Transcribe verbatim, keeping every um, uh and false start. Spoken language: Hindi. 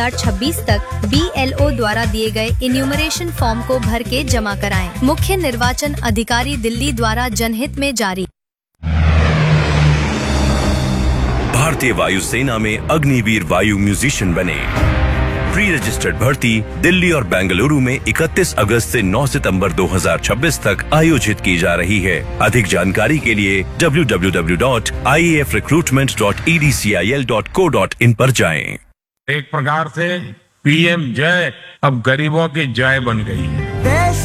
दो हज़ार छब्बीस तक बी एल ओ द्वारा दिए गए इन्यूमरेशन फॉर्म को भर के जमा कराएं। मुख्य निर्वाचन अधिकारी दिल्ली द्वारा जनहित में जारी। भारतीय वायुसेना में अग्निवीर वायु म्यूजिशियन बने। प्री रजिस्टर्ड भर्ती दिल्ली और बेंगलुरु में इकतीस अगस्त से नौ सितंबर दो हज़ार छब्बीस तक आयोजित की जा रही है। अधिक जानकारी के लिए W W W dot I A F recruitment dot E D C I L dot co dot in पर जाएं। एक प्रकार से पी एम जय अब गरीबों की जय बन गई है।